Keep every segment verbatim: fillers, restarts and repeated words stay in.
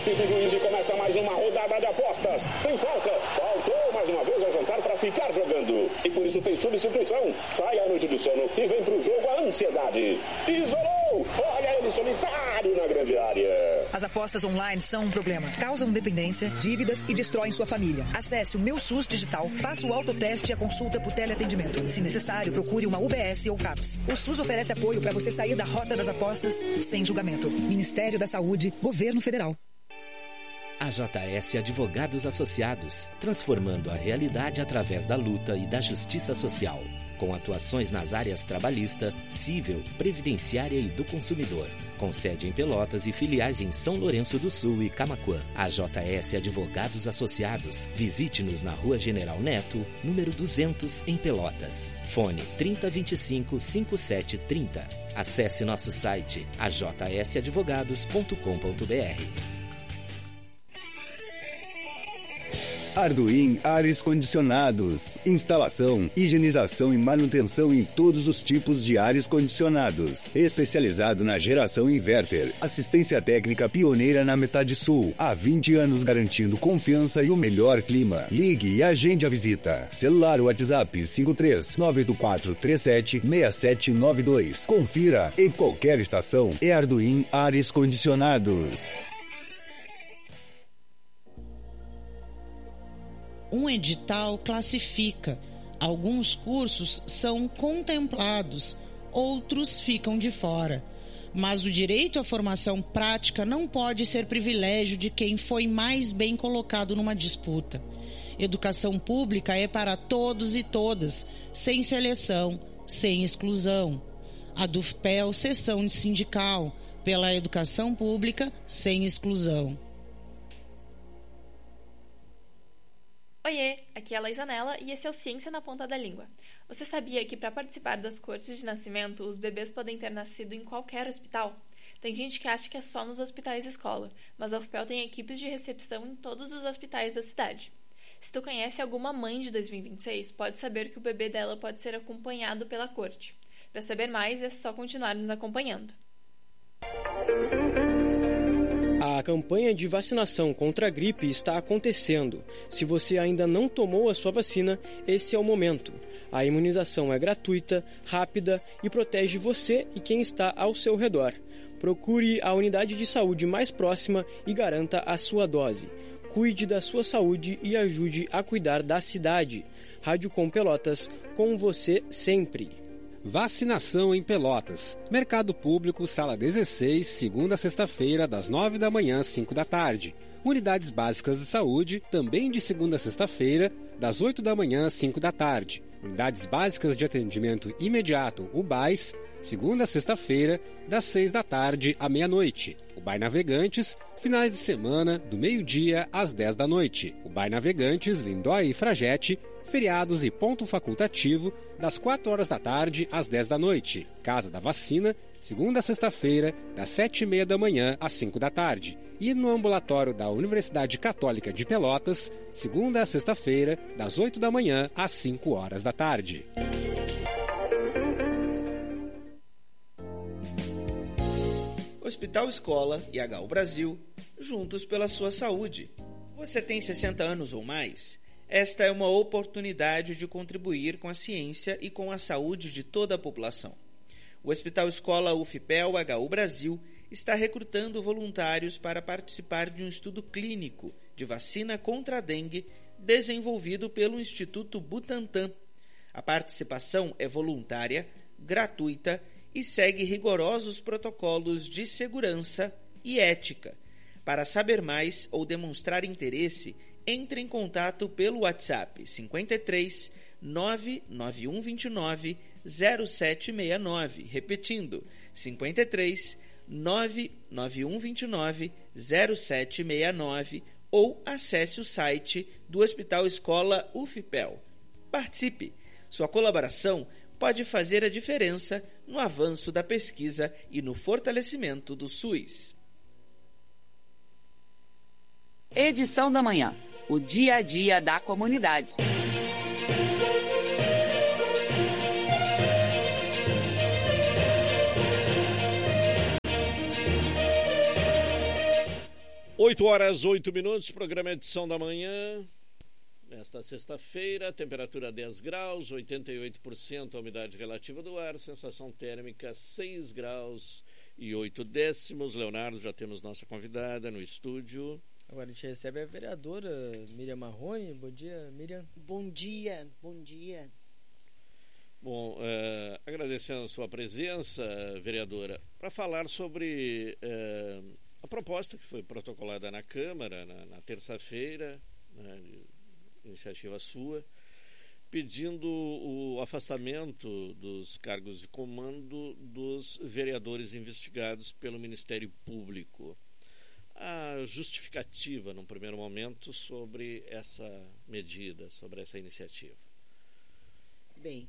Apita o juiz e começa mais uma rodada de apostas. Tem falta. Faltou mais uma vez ao jantar para ficar jogando. E por isso tem substituição. Sai à noite do sono e vem pro jogo a ansiedade. Isolou! Olha ele solitário na grande área. As apostas online são um problema. Causam dependência, dívidas e destroem sua família. Acesse o Meu SUS Digital, faça o autoteste e a consulta por teleatendimento. Se necessário, procure uma U B S ou CAPS. O SUS oferece apoio para você sair da rota das apostas sem julgamento. Ministério da Saúde, Governo Federal. A J S Advogados Associados, transformando a realidade através da luta e da justiça social. Com atuações nas áreas trabalhista, civil, previdenciária e do consumidor. Com sede em Pelotas e filiais em São Lourenço do Sul e Camaquã. A J S Advogados Associados. Visite-nos na Rua General Neto, número duzentos, em Pelotas. Fone trinta, vinte e cinco, cinquenta e sete, trinta. Acesse nosso site a j s advogados ponto com ponto b r. Arduin Ares Condicionados. Instalação, higienização e manutenção em todos os tipos de ares condicionados. Especializado na geração inverter. Assistência técnica pioneira na metade sul. Há vinte anos garantindo confiança e o melhor clima. Ligue e agende a visita. Celular WhatsApp cinco três nove oito quatro três sete seis sete nove dois. Confira. Em qualquer estação é Arduin Ares Condicionados. Um edital classifica. Alguns cursos são contemplados, outros ficam de fora. Mas o direito à formação prática não pode ser privilégio de quem foi mais bem colocado numa disputa. Educação pública é para todos e todas, sem seleção, sem exclusão. A Dufpel, seção sindical, pela educação pública, sem exclusão. Oiê, aqui é a Laizanella e esse é o Ciência na Ponta da Língua. Você sabia que para participar das cortes de nascimento, os bebês podem ter nascido em qualquer hospital? Tem gente que acha que é só nos hospitais escola, mas a UFPEL tem equipes de recepção em todos os hospitais da cidade. Se tu conhece alguma mãe de dois mil e vinte e seis, pode saber que o bebê dela pode ser acompanhado pela corte. Para saber mais, é só continuar nos acompanhando. A campanha de vacinação contra a gripe está acontecendo. Se você ainda não tomou a sua vacina, esse é o momento. A imunização é gratuita, rápida e protege você e quem está ao seu redor. Procure a unidade de saúde mais próxima e garanta a sua dose. Cuide da sua saúde e ajude a cuidar da cidade. Rádio Com Pelotas, com você sempre. Vacinação em Pelotas. Mercado Público, sala dezesseis, segunda a sexta-feira, das nove da manhã às cinco da tarde. Unidades Básicas de Saúde, também de segunda a sexta-feira, das oito da manhã às cinco da tarde. Unidades Básicas de Atendimento Imediato, U B A S, segunda a sexta-feira, das seis da tarde à meia-noite. O B A I Navegantes, finais de semana, do meio-dia às dez da noite. O B A I Navegantes, Lindóia e Fragete, feriados e ponto facultativo, das quatro horas da tarde às dez da noite. Casa da Vacina, segunda a sexta-feira, das sete e meia da manhã às cinco da tarde. E no ambulatório da Universidade Católica de Pelotas, segunda a sexta-feira, das oito da manhã às cinco horas da tarde. Hospital Escola e H U Brasil, juntos pela sua saúde. Você tem sessenta anos ou mais? Esta é uma oportunidade de contribuir com a ciência e com a saúde de toda a população. O Hospital Escola UFPEL H U Brasil está recrutando voluntários para participar de um estudo clínico de vacina contra a dengue desenvolvido pelo Instituto Butantan. A participação é voluntária, gratuita e segue rigorosos protocolos de segurança e ética. Para saber mais ou demonstrar interesse, entre em contato pelo WhatsApp cinquenta e três, nove nove um dois nove, zero sete seis nove, repetindo, cinquenta e três, nove nove um dois nove, zero sete seis nove, ou acesse o site do Hospital Escola UFPEL. Participe! Sua colaboração pode fazer a diferença no avanço da pesquisa e no fortalecimento do SUS. Edição da manhã. O dia a dia da comunidade. oito horas, oito minutos, programa Edição da Manhã. Nesta sexta-feira, temperatura dez graus, oitenta e oito por cento a umidade relativa do ar, sensação térmica seis graus e oito décimos. Leonardo, já temos nossa convidada no estúdio. Agora a gente recebe a vereadora Miriam Marrone. Bom dia, Miriam. Bom dia, bom dia. Bom, uh, agradecendo a sua presença, vereadora, para falar sobre uh, a proposta que foi protocolada na Câmara na, na terça-feira, né, iniciativa sua, pedindo o afastamento dos cargos de comando dos vereadores investigados pelo Ministério Público. A justificativa, num primeiro momento, sobre essa medida, sobre essa iniciativa. Bem,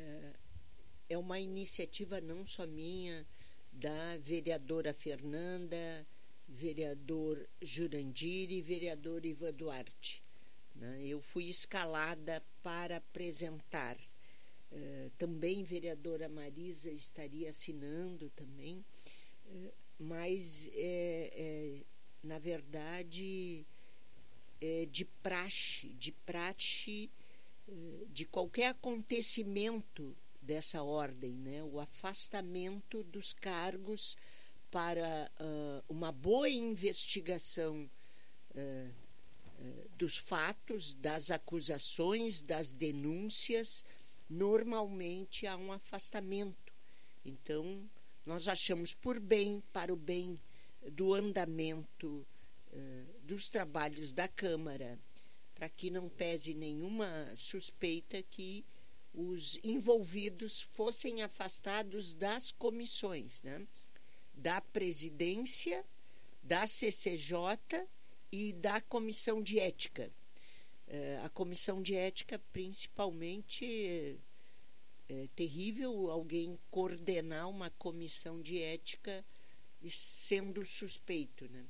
é uma iniciativa não só minha, da vereadora Fernanda, vereador Jurandir e vereador Ivan Duarte. Eu fui escalada para apresentar. Uh, também vereadora Marisa estaria assinando também, uh, mas é, é, na verdade é de praxe, de praxe uh, de qualquer acontecimento dessa ordem, né? O afastamento dos cargos para uh, uma boa investigação uh, dos fatos, das acusações, das denúncias, normalmente há um afastamento. Então, nós achamos por bem, para o bem do andamento uh, dos trabalhos da Câmara, para que não pese nenhuma suspeita que os envolvidos fossem afastados das comissões, né? Da presidência, da C C J e da Comissão de Ética. Uh, a Comissão de Ética, principalmente, é, é terrível alguém coordenar uma comissão de ética sendo suspeito, né?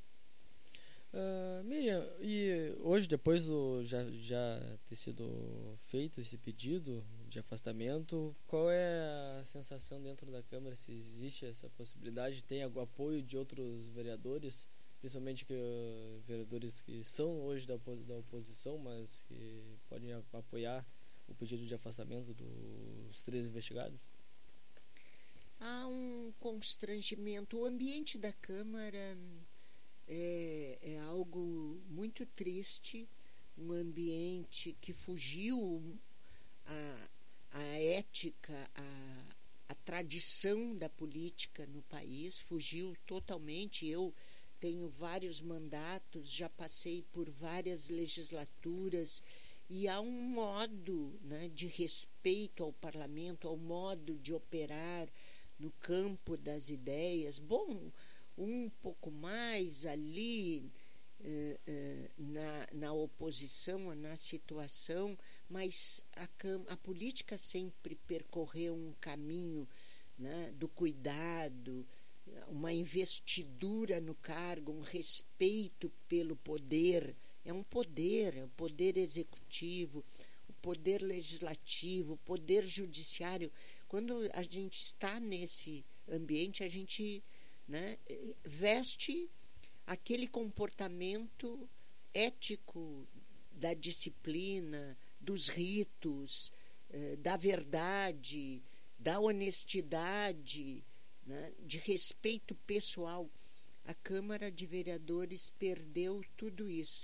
Uh, Miriam, e hoje, depois do já, já ter sido feito esse pedido de afastamento, qual é a sensação dentro da Câmara? Se existe essa possibilidade, tem algum apoio de outros vereadores, principalmente que uh, vereadores que são hoje da, da oposição, mas que podem a, apoiar o pedido de afastamento dos três investigados? Há um constrangimento. O ambiente da Câmara é, é algo muito triste, um ambiente que fugiu a, a ética, a, a tradição da política no país, fugiu totalmente. Eu tenho vários mandatos, já passei por várias legislaturas e há um modo, né, de respeito ao parlamento, ao modo de operar no campo das ideias. Bom, um pouco mais ali eh, eh, na, na oposição, na situação, mas a, a política sempre percorreu um caminho, né, do cuidado, uma investidura no cargo, um respeito pelo poder. É um poder, é o poder executivo, o poder legislativo, o poder judiciário. Quando a gente está nesse ambiente, a gente, né, veste aquele comportamento ético da disciplina, dos ritos, eh, da verdade, da honestidade, né, de respeito pessoal. A Câmara de Vereadores perdeu tudo isso,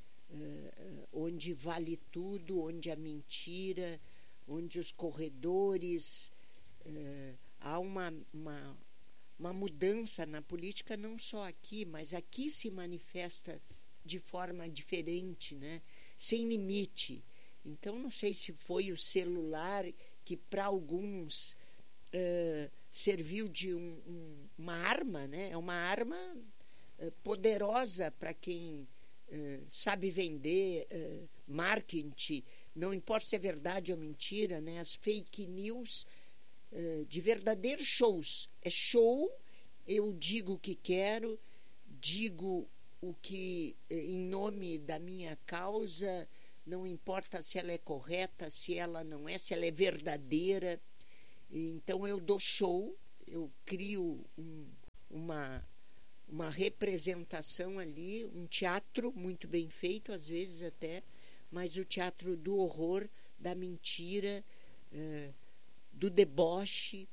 uh, onde vale tudo, onde a mentira, onde os corredores, uh, há uma, uma, uma mudança na política, não só aqui, mas aqui se manifesta de forma diferente, né, sem limite. Então, não sei se foi o celular que para alguns uh, serviu de um, um, uma arma, né? É uma arma uh, poderosa para quem uh, sabe vender, uh, marketing, não importa se é verdade ou mentira, né? As fake news uh, de verdadeiros shows. É show, eu digo o que quero, digo o que, uh, em nome da minha causa, não importa se ela é correta, se ela não é, se ela é verdadeira. Então eu dou show, eu crio um, uma, uma representação ali, um teatro muito bem feito, às vezes até, mas o teatro do horror, da mentira, uh, do deboche,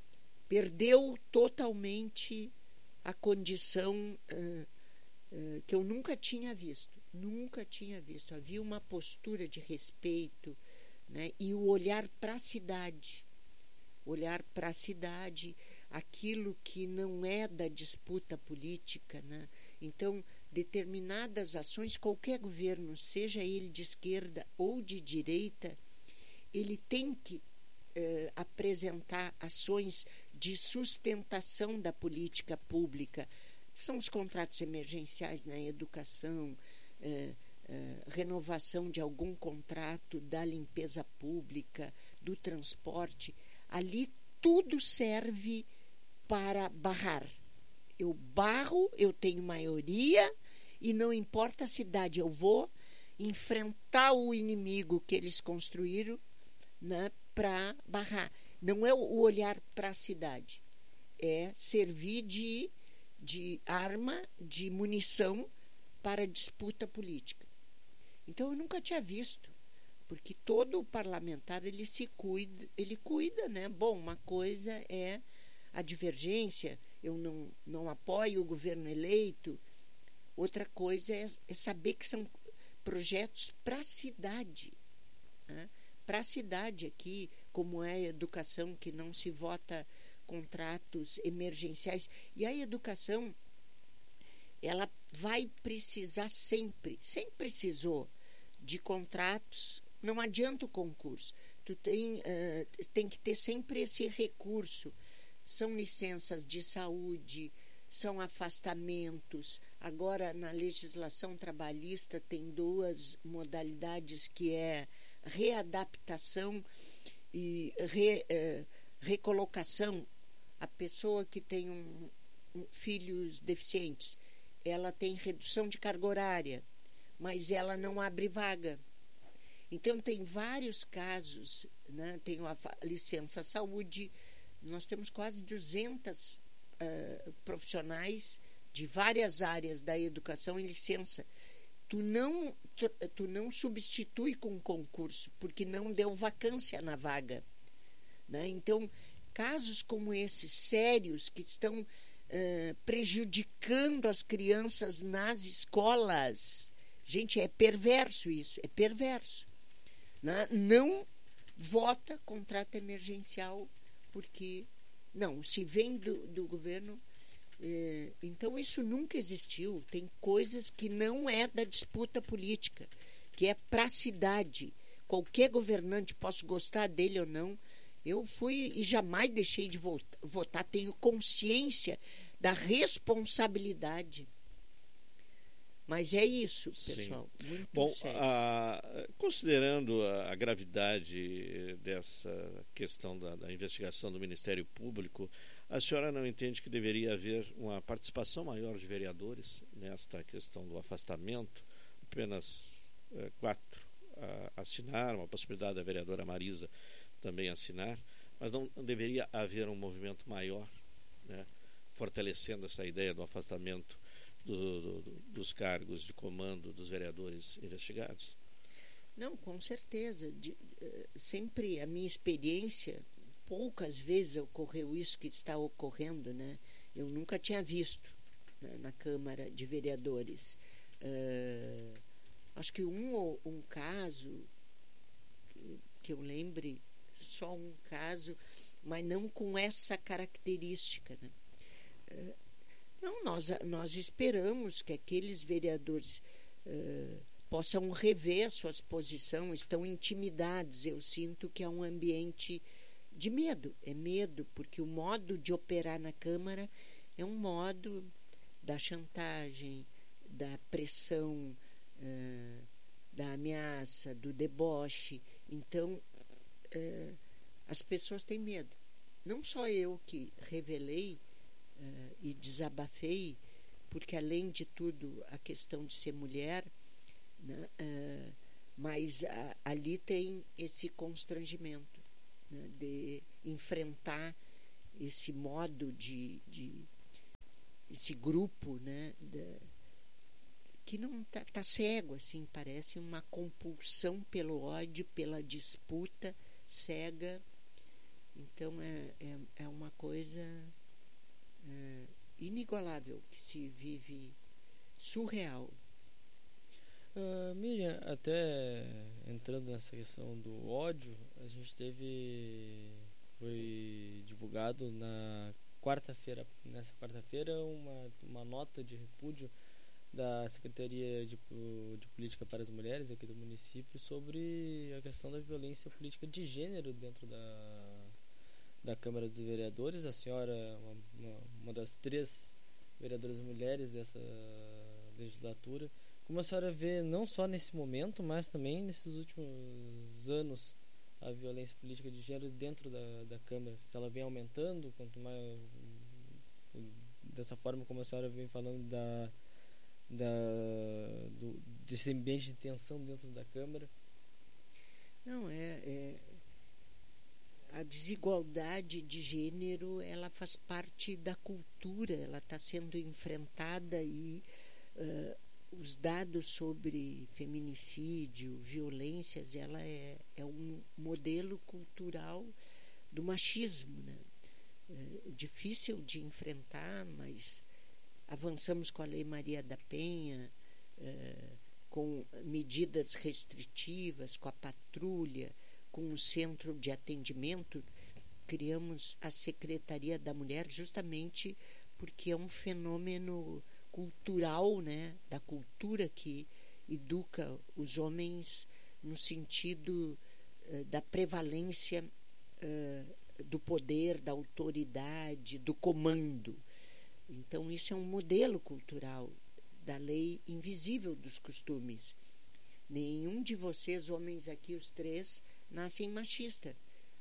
perdeu totalmente a condição uh, uh, que eu nunca tinha visto, nunca tinha visto. Havia uma postura de respeito, né? E o olhar para a cidade, olhar para a cidade, aquilo que não é da disputa política, né? Então, determinadas ações, qualquer governo, seja ele de esquerda ou de direita, ele tem que eh, apresentar ações de sustentação da política pública. São os contratos emergenciais na educação, eh, eh, renovação de algum contrato da limpeza pública, do transporte. Ali tudo serve para barrar. Eu barro, eu tenho maioria e não importa a cidade, eu vou enfrentar o inimigo que eles construíram, né, para barrar. Não é o olhar para a cidade, é servir de, de arma, de munição para disputa política. Então eu nunca tinha visto, porque todo parlamentar ele se cuida, ele cuida, né? Bom, uma coisa é a divergência, eu não, não apoio o governo eleito, outra coisa é, é saber que são projetos para a cidade, né? Para a cidade aqui, como é a educação, que não se vota contratos emergenciais. E a educação, ela vai precisar sempre, sempre precisou de contratos, não adianta o concurso. Tu tem, uh, tem que ter sempre esse recurso. São licenças de saúde, são afastamentos. Agora, na legislação trabalhista, tem duas modalidades, que é readaptação e re, eh, recolocação. A pessoa que tem um, um, filhos deficientes, ela tem redução de carga horária, mas ela não abre vaga. Então, tem vários casos, né? Tem a licença saúde, nós temos quase duzentos uh, profissionais de várias áreas da educação em licença. Tu não, tu, tu não substitui com concurso, porque não deu vacância na vaga, né? Então, casos como esses, sérios, que estão uh, prejudicando as crianças nas escolas. Gente, é perverso isso, é perverso, né? Não vota contrato emergencial, porque, não, se vem do, do governo... É, então isso nunca existiu. Tem coisas que não é da disputa política, que é para a cidade. Qualquer governante, posso gostar dele ou não, eu fui e jamais deixei de votar. Tenho consciência da responsabilidade. Mas é isso, pessoal. Muito Bom, sério. A, considerando a, a gravidade dessa questão da, da investigação do Ministério Público, a senhora não entende que deveria haver uma participação maior de vereadores nesta questão do afastamento? Apenas é, quatro a, assinaram, a possibilidade da vereadora Marisa também assinar, mas não, não deveria haver um movimento maior, né, fortalecendo essa ideia do afastamento do, do, do, dos cargos de comando dos vereadores investigados? Não, com certeza. De, uh, sempre a minha experiência... Poucas vezes ocorreu isso que está ocorrendo, né? Eu nunca tinha visto, né, na Câmara de Vereadores. Uh, acho que um, um caso, que eu lembre, só um caso, mas não com essa característica, né? Uh, não, nós, nós esperamos que aqueles vereadores uh, possam rever a sua posição, estão intimidados. Eu sinto que é um ambiente de medo, é medo, porque o modo de operar na Câmara é um modo da chantagem, da pressão, uh, da ameaça, do deboche. Então, uh, as pessoas têm medo. Não só eu que revelei uh, e desabafei, porque além de tudo a questão de ser mulher, né, uh, mas uh, ali tem esse constrangimento, né, de enfrentar esse modo de, de esse grupo, né, da, que não tá, tá cego, assim, parece uma compulsão pelo ódio, pela disputa cega. Então é, é, é uma coisa é, inigualável que se vive, surreal. Uh, Miriam, até entrando nessa questão do ódio, a gente teve, foi divulgado na quarta-feira, nessa quarta-feira, uma, uma nota de repúdio da Secretaria de, de Política para as Mulheres aqui do município sobre a questão da violência política de gênero dentro da, da Câmara dos Vereadores. A senhora é uma, uma, uma das três vereadoras mulheres dessa legislatura. Como a senhora vê, não só nesse momento, mas também nesses últimos anos, a violência política de gênero dentro da, da Câmara? Se ela vem aumentando, quanto mais, dessa forma como a senhora vem falando da, da, do, desse ambiente de tensão dentro da Câmara? Não, é, é... A desigualdade de gênero, ela faz parte da cultura, ela está sendo enfrentada e... Uh, os dados sobre feminicídio, violências, ela é, é um modelo cultural do machismo, né? É difícil de enfrentar, mas avançamos com a Lei Maria da Penha, é, com medidas restritivas, com a patrulha, com o centro de atendimento. Criamos a Secretaria da Mulher justamente porque é um fenômeno cultural, né, da cultura que educa os homens no sentido uh, da prevalência uh, do poder, da autoridade, do comando. Então isso é um modelo cultural da lei invisível dos costumes. Nenhum de vocês, homens aqui, os três, nascem machista,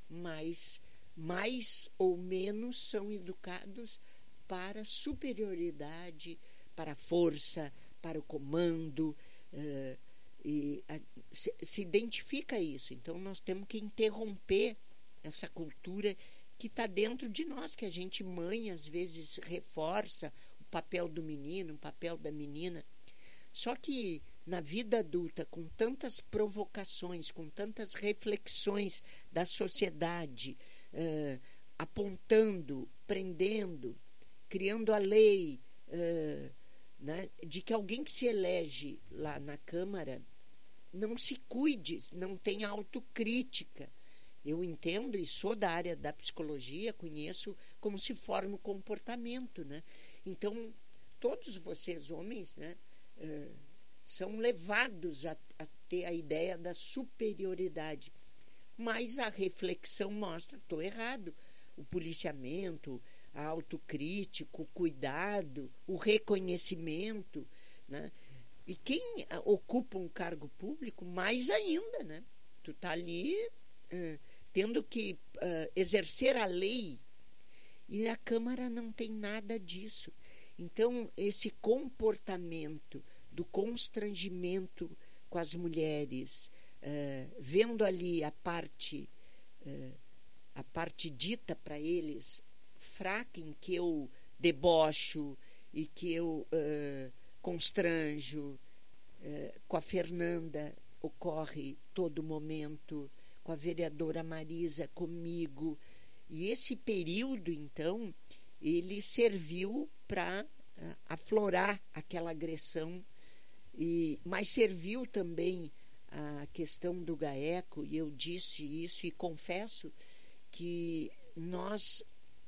mas mais ou menos são educados para superioridade, para a força, para o comando, uh, e a, se, se identifica isso. Então nós temos que interromper essa cultura que está dentro de nós, que a gente, mãe, às vezes reforça o papel do menino, o papel da menina. Só que na vida adulta, com tantas provocações, com tantas reflexões da sociedade, uh, apontando, prendendo, criando a lei, uh, né, de que alguém que se elege lá na Câmara não se cuide, não tem autocrítica. Eu entendo e sou da área da psicologia, conheço como se forma o comportamento, né? Então, todos vocês, homens, né, uh, são levados a, a ter a ideia da superioridade. Mas a reflexão mostra, estou errado. O policiamento, a autocrítica, o cuidado, o reconhecimento, né? E quem ocupa um cargo público, mais ainda, né? Tu tá ali uh, tendo que uh, exercer a lei, e a Câmara não tem nada disso. Então, esse comportamento do constrangimento com as mulheres, uh, vendo ali a parte, uh, a parte dita para eles fraca, em que eu debocho e que eu uh, constranjo, uh, com a Fernanda ocorre todo momento, com a vereadora Marisa, comigo. E esse período, então, ele serviu para uh, aflorar aquela agressão, e, mas serviu também a questão do GAECO, e eu disse isso e confesso que nós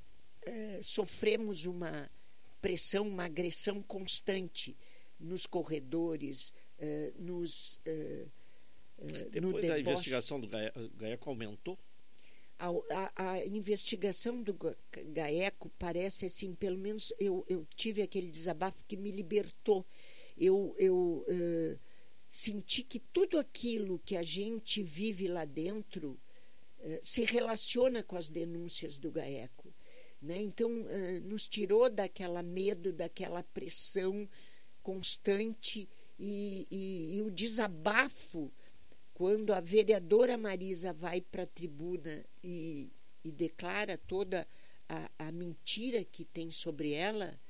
Uh, sofremos uma pressão, uma agressão constante nos corredores, uh, nos uh, uh, depois no da investigação do GAECO aumentou? A, a, a investigação do GAECO parece assim, pelo menos eu, eu tive aquele desabafo que me libertou. Eu, eu uh, senti que tudo aquilo que a gente vive lá dentro uh, se relaciona com as denúncias do GAECO. Né? Então, uh, nos tirou daquela medo, daquela pressão constante, e, e, e o desabafo, quando a vereadora Marisa vai para a tribuna e, e declara toda a, a mentira que tem sobre ela,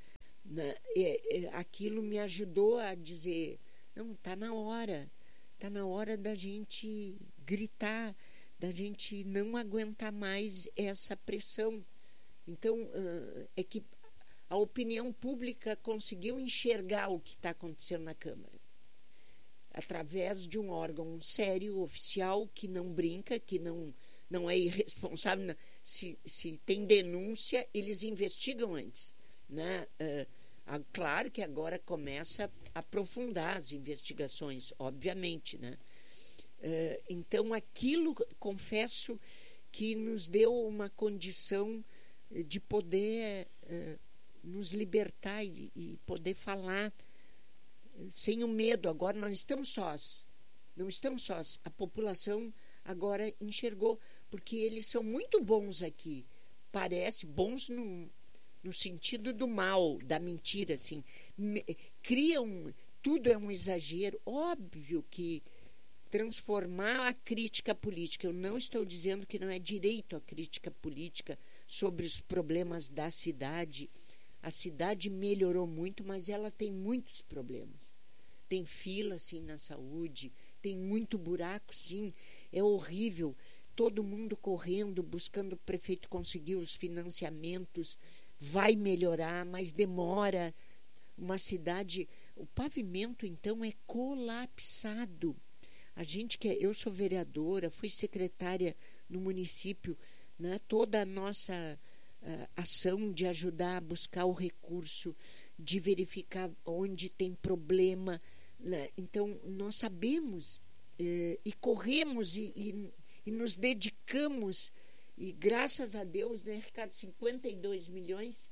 Né? É, é, aquilo me ajudou a dizer, não, está na hora, está na hora da gente gritar, da gente não aguentar mais essa pressão. Então, uh, é que a opinião pública conseguiu enxergar o que está acontecendo na Câmara, através de um órgão sério, oficial, que não brinca, que não, não é irresponsável. Se, se tem denúncia, eles investigam antes. Né? Uh, a, claro que agora começa a aprofundar as investigações, obviamente. Né? Uh, então, aquilo, confesso, que nos deu uma condição de poder uh, nos libertar e, e poder falar sem o medo. Agora nós estamos sós, não estamos sós. A população agora enxergou, porque eles são muito bons aqui, parece bons no, no sentido do mal, da mentira, assim, me, criam, tudo é um exagero. Óbvio que transformar a crítica política, eu não estou dizendo que não é direito a crítica política sobre os problemas da cidade. A cidade melhorou muito, mas ela tem muitos problemas. Tem fila, sim, na saúde, tem muito buraco, sim, é horrível. Todo mundo correndo, buscando o prefeito conseguir os financiamentos, vai melhorar, mas demora. Uma cidade, o pavimento, então, é colapsado. A gente que é, eu sou vereadora, fui secretária no município, né, toda a nossa uh, ação de ajudar a buscar o recurso, de verificar onde tem problema, né? Então nós sabemos uh, e corremos e, e, e nos dedicamos, e graças a Deus, né, Ricardo, cinquenta e dois milhões,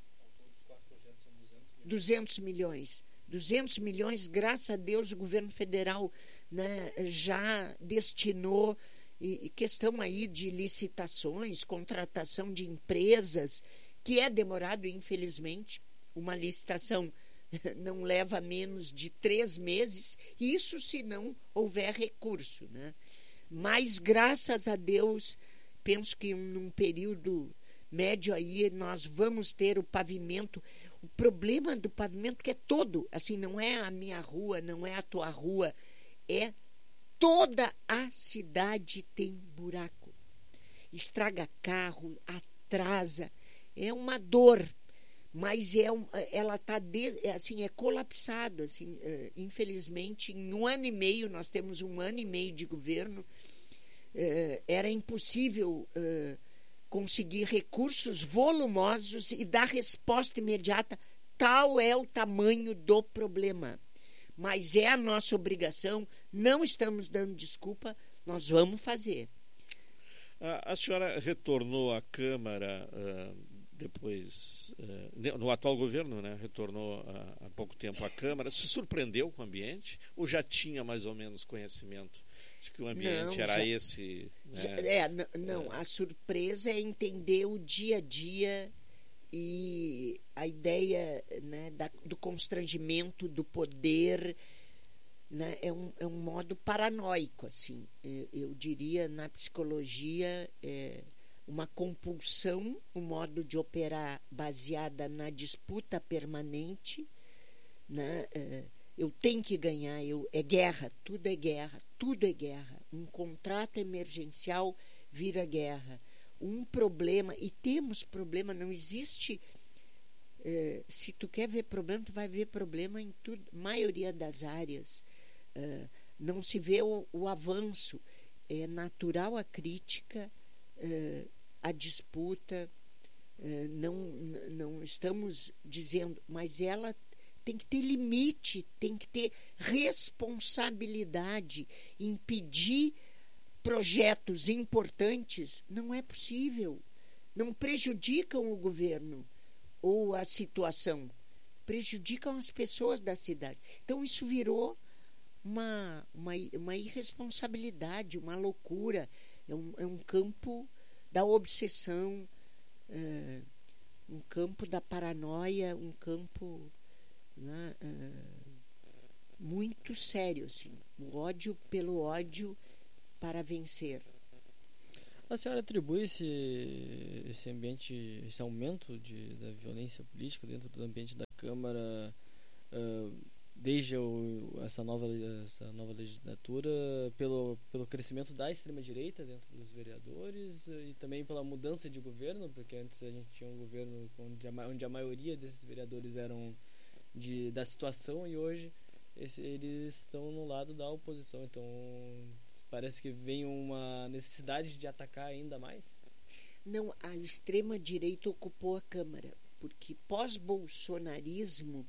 duzentos milhões, duzentos milhões, graças a Deus o governo federal, né, já destinou. E questão aí de licitações, contratação de empresas, que é demorado, infelizmente. Uma licitação não leva menos de três meses, isso se não houver recurso. Né? Mas, graças a Deus, penso que num período médio aí nós vamos ter o pavimento. O problema do pavimento que é todo, assim, não é a minha rua, não é a tua rua, é toda a cidade tem buraco. Estraga carro, atrasa. É uma dor, mas é um, ela está assim, é colapsado. Assim, uh, infelizmente, em um ano e meio, nós temos um ano e meio de governo, uh, era impossível uh, conseguir recursos volumosos e dar resposta imediata. Tal é o tamanho do problema. Mas é a nossa obrigação, não estamos dando desculpa, nós vamos fazer. A, a senhora retornou à Câmara uh, depois, uh, no atual governo, né? Retornou uh, há pouco tempo à Câmara. Se surpreendeu com o ambiente ou já tinha mais ou menos conhecimento de que o ambiente não, era já, esse? Né? Já, é, n- não, é. A surpresa é entender o dia a dia e a ideia, né, da, do constrangimento, do poder, né, é, um, é um modo paranoico, assim. Eu, eu diria, na psicologia, é uma compulsão, um modo de operar baseada na disputa permanente, né, é, eu tenho que ganhar, eu, é guerra, tudo é guerra, tudo é guerra. Um contrato emergencial vira guerra. Um problema, e temos problema, não existe, eh, se tu quer ver problema, tu vai ver problema em tudo, maioria das áreas, uh, não se vê o, o avanço, é natural a crítica, uh, a disputa, uh, não, não estamos dizendo, mas ela tem que ter limite, tem que ter responsabilidade, impedir projetos importantes não é possível, não prejudicam o governo ou a situação, prejudicam as pessoas da cidade. Então isso virou uma, uma, uma irresponsabilidade, uma loucura, é um, é um campo da obsessão, é, um campo da paranoia, um campo, né, é, muito sério, assim, o ódio pelo ódio para vencer. A senhora atribui esse, esse ambiente, esse aumento de, da violência política dentro do ambiente da Câmara, uh, desde o, essa, nova, essa nova legislatura, pelo, pelo crescimento da extrema-direita dentro dos vereadores e também pela mudança de governo, porque antes a gente tinha um governo onde a, onde a maioria desses vereadores eram de, da situação, e hoje esse, eles estão no lado da oposição. Então parece que vem uma necessidade de atacar ainda mais. Não, a extrema-direita ocupou a Câmara, porque pós-bolsonarismo,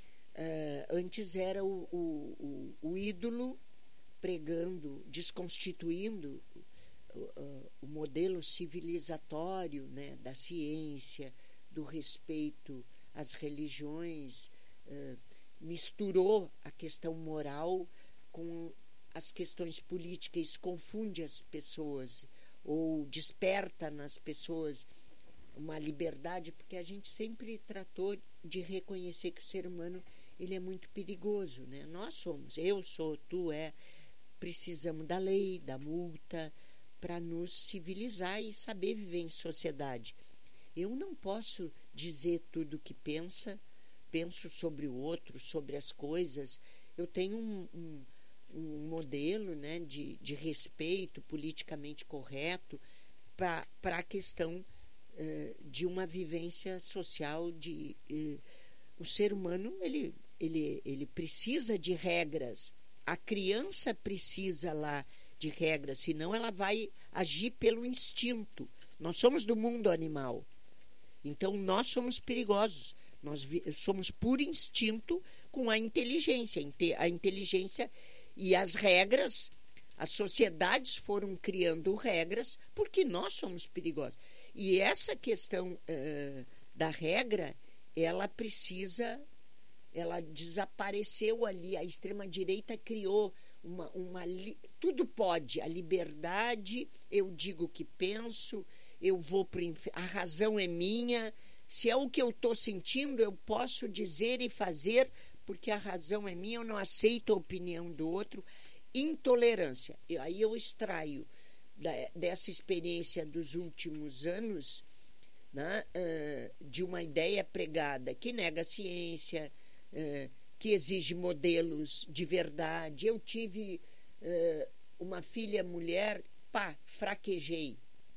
uh, antes era o, o, o, o ídolo pregando, desconstituindo o, uh, o modelo civilizatório, né, da ciência, do respeito às religiões, uh, misturou a questão moral com as questões políticas, isso confunde as pessoas, ou desperta nas pessoas uma liberdade, porque a gente sempre tratou de reconhecer que o ser humano ele é muito perigoso, né? Nós somos, eu sou, tu é, precisamos da lei, da multa, para nos civilizar e saber viver em sociedade. Eu não posso dizer tudo o que pensa, penso sobre o outro, sobre as coisas. Eu tenho um, um, um modelo, né, de, de respeito politicamente correto para a questão uh, de uma vivência social. De uh, o ser humano ele, ele, ele precisa de regras. A criança precisa lá de regras, senão ela vai agir pelo instinto. Nós somos do mundo animal, então nós somos perigosos. Nós somos por instinto com a inteligência. A inteligência e as regras, as sociedades foram criando regras porque nós somos perigosos. E essa questão uh, da regra, ela precisa, ela desapareceu ali. A extrema-direita criou uma, uma... Tudo pode, a liberdade, eu digo o que penso, eu vou para o inferno, a razão é minha. Se é o que eu estou sentindo, eu posso dizer e fazer, porque a razão é minha, eu não aceito a opinião do outro. Intolerância. E aí eu extraio da, dessa experiência dos últimos anos, né, uh, de uma ideia pregada que nega a ciência, uh, que exige modelos de verdade. Eu tive uh, uma filha mulher, pá, fraquejei.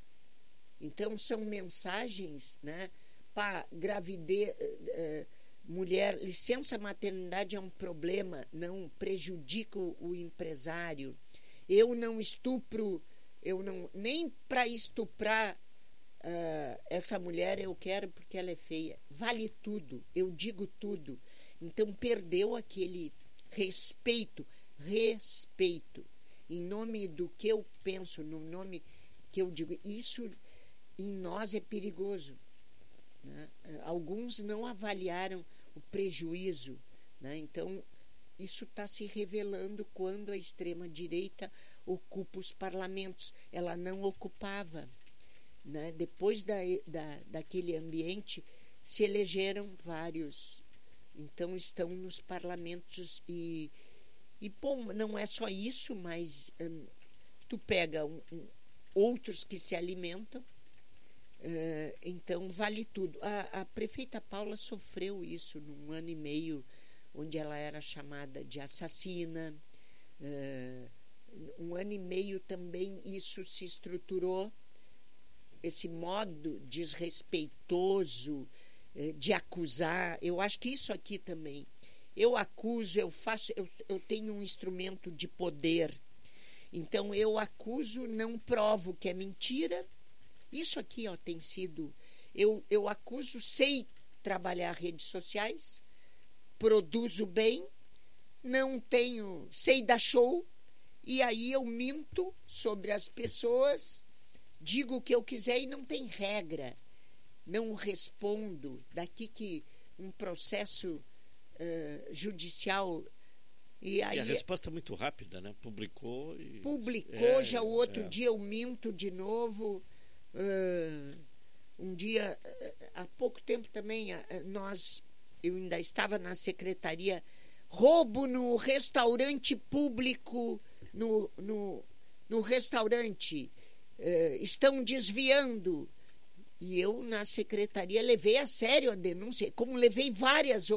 Então são mensagens, né? Pá, gravidez, uh, mulher, licença maternidade é um problema, não prejudica o, o empresário. Eu não estupro, eu não, nem para estuprar uh, essa mulher eu quero porque ela é feia. Vale tudo, eu digo tudo. Então perdeu aquele respeito, respeito, em nome do que eu penso, no nome que eu digo. Isso em nós é perigoso. Né? Alguns não avaliaram o prejuízo, né? Então isso está se revelando quando a extrema-direita ocupa os parlamentos. Ela não ocupava, né? Depois da, da, daquele ambiente se elegeram vários, então estão nos parlamentos. E, e bom, não é só isso, mas hum, tu pega um, um, outros que se alimentam. Uh, então vale tudo. A, a prefeita Paula sofreu isso num ano e meio onde ela era chamada de assassina. Uh, um ano e meio também isso se estruturou, esse modo desrespeitoso uh, de acusar. Eu acho que isso aqui também, eu acuso, eu faço, eu, eu tenho um instrumento de poder, então eu acuso, não provo que é mentira. Isso aqui, ó, tem sido... Eu, eu acuso, sei trabalhar redes sociais, produzo bem, não tenho... Sei dar show, e aí eu minto sobre as pessoas, digo o que eu quiser e não tem regra. Não respondo. Daqui que um processo uh, judicial... E, aí, e a resposta é muito rápida, né? Publicou e... Publicou, é, já o outro é. dia eu minto de novo... Uh, um dia, uh, há pouco tempo também, uh, nós, eu ainda estava na secretaria, roubo no restaurante público, no, no, no restaurante, uh, estão desviando. E eu, na secretaria, levei a sério a denúncia, como levei várias outras.